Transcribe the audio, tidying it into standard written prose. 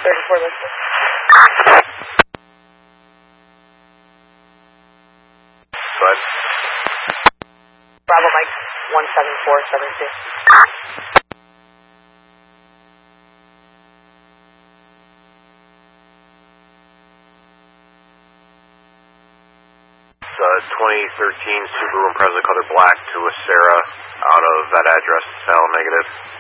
34 listed. Good. Bravo Mike 17472. It's a 2013 Subaru Impreza color black to a Sarah out of that address, L negative.